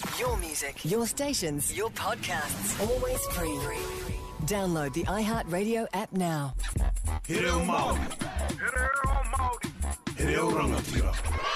Your music, your stations, your podcasts, always free. Download the iHeartRadio app now. He reo Māori. He reo rangatira.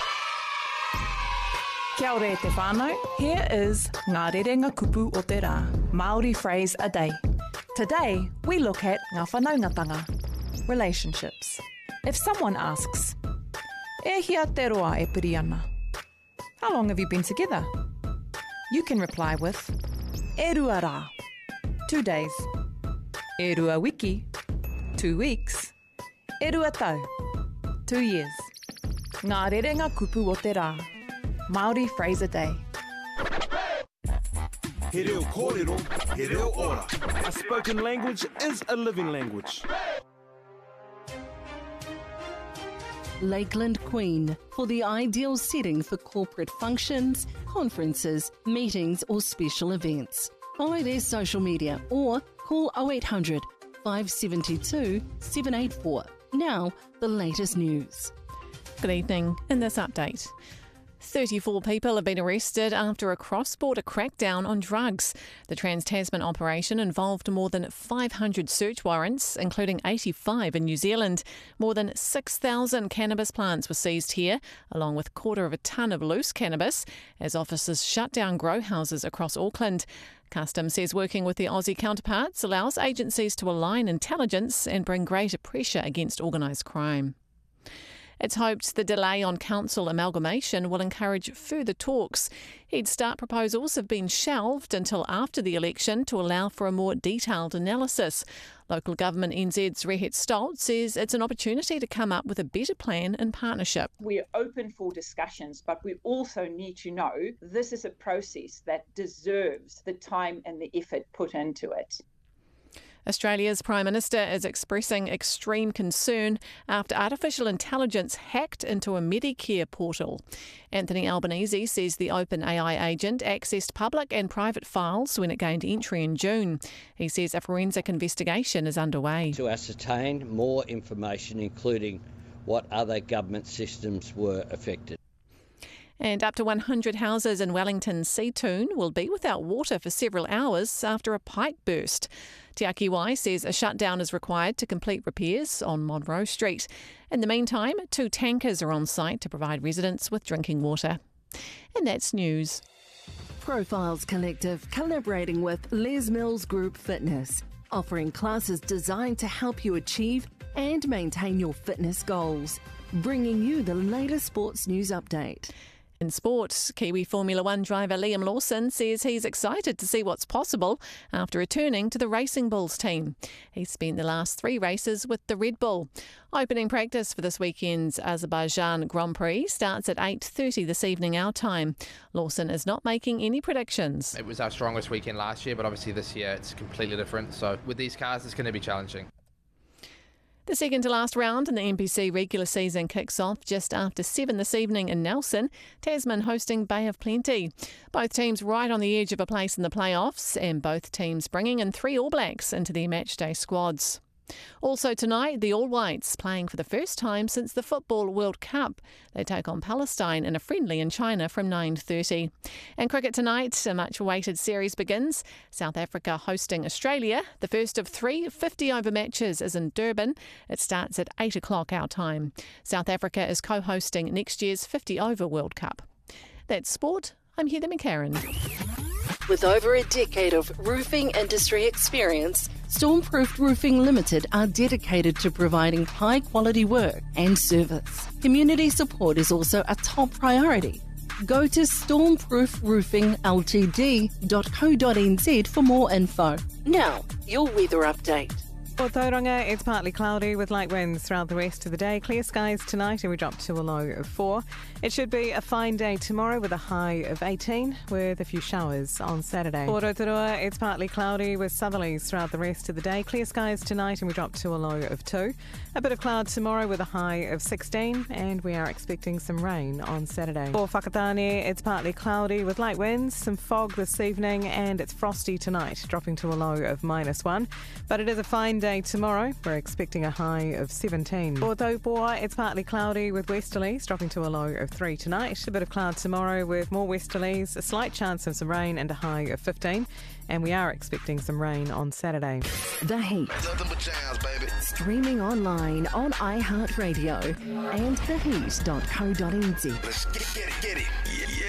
Kia ora e te whānau. Here is Ngā Rerenga Kupu o te Rā, Māori phrase a day. Today, we look at ngā whanaungatanga, relationships. If someone asks, e hia te roa e piri ana? How long have you been together? You can reply with, e rua rā, 2 days. E rua wiki, 2 weeks. E rua tau, 2 years. Ngā Rerenga Kupu o te Rā, Māori phrase a day. He reo kōrero, he reo ora. A spoken language is a living language. Lakeland Queen, for the ideal setting for corporate functions, conferences, meetings or special events. Follow their social media or call 0800 572 784. Now, the latest news. Good evening. In this update, 34 people have been arrested after a cross-border crackdown on drugs. The Trans-Tasman operation involved more than 500 search warrants, including 85 in New Zealand. More than 6,000 cannabis plants were seized here, along with 1/4 of a tonne of loose cannabis, as officers shut down grow houses across Auckland. Customs says working with their Aussie counterparts allows agencies to align intelligence and bring greater pressure against organised crime. It's hoped the delay on council amalgamation will encourage further talks. Head Start proposals have been shelved until after the election to allow for a more detailed analysis. Local Government NZ's Rehet Stoltz says it's an opportunity to come up with a better plan in partnership. We're open for discussions, but we also need to know this is a process that deserves the time and the effort put into it. Australia's Prime Minister is expressing extreme concern after artificial intelligence hacked into a Medicare portal. Anthony Albanese says the OpenAI agent accessed public and private files when it gained entry in June. He says a forensic investigation is underway. To ascertain more information, including what other government systems were affected. And up to 100 houses in Wellington's Seatoon will be without water for several hours after a pipe burst. Te Aki Wai says a shutdown is required to complete repairs on Monroe Street. In the meantime, 2 tankers are on site to provide residents with drinking water. And that's news. Profiles Collective collaborating with Les Mills Group Fitness, offering classes designed to help you achieve and maintain your fitness goals. Bringing you the latest sports news update. In sport, Kiwi Formula One driver Liam Lawson says he's excited to see what's possible after returning to the Racing Bulls team. He's spent the last 3 races with the Red Bull. Opening practice for this weekend's Azerbaijan Grand Prix starts at 8:30 this evening our time. Lawson is not making any predictions. It was our strongest weekend last year, but obviously this year it's completely different. So with these cars, it's going to be challenging. The second to last round in the NPC regular season kicks off just after 7 this evening in Nelson, Tasman hosting Bay of Plenty. Both teams right on the edge of a place in the playoffs, and both teams bringing in 3 All Blacks into their matchday squads. Also tonight, the All Whites playing for the first time since the Football World Cup. They take on Palestine in a friendly in China from 9:30. And cricket tonight, a much-awaited series begins. South Africa hosting Australia. The first of 3 50-over matches is in Durban. It starts at 8 o'clock our time. South Africa is co-hosting next year's 50-over World Cup. That's sport. I'm Heather McCarran. With over a decade of roofing industry experience, Stormproof Roofing Limited are dedicated to providing high-quality work and service. Community support is also a top priority. Go to stormproofroofingltd.co.nz for more info. Now, your weather update. For Tauranga, it's partly cloudy with light winds throughout the rest of the day. Clear skies tonight and we drop to a low of 4. It should be a fine day tomorrow with a high of 18 with a few showers on Saturday. For Rotorua, it's partly cloudy with southerlies throughout the rest of the day. Clear skies tonight and we drop to a low of 2. A bit of cloud tomorrow with a high of 16 and we are expecting some rain on Saturday. For Whakatane, it's partly cloudy with light winds, some fog this evening and it's frosty tonight, dropping to a low of -1. But it is a fine day day tomorrow. We're expecting a high of 17. For Taupoa, it's partly cloudy with westerlies, dropping to a low of 3 tonight. A bit of cloud tomorrow with more westerlies, a slight chance of some rain and a high of 15. And we are expecting some rain on Saturday. The Heat. Nothing but jams, baby. Streaming online on iHeartRadio and theheat.co.nz. Let's get it, get it. Yeah.